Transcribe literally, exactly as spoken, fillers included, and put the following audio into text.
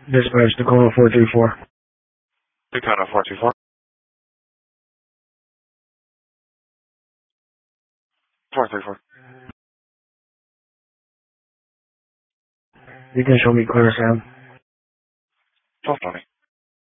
Dispatch Tacoma four three four. Tacoma four two four. four three four. You can show me clear, Sam. twelve twenty.